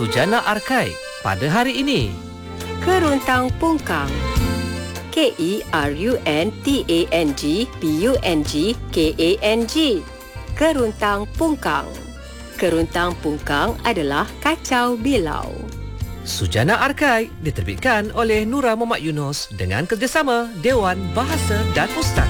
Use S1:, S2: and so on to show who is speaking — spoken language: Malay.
S1: Sujana Arkai pada hari ini.
S2: Keruntang Pungkang. KERUNTANGPUNGKANG. Keruntang Pungkang. Keruntang Pungkang adalah kacau bilau.
S1: Sujana Arkai diterbitkan oleh Nura Muhammad Yunus dengan kerjasama Dewan Bahasa dan Pustaka.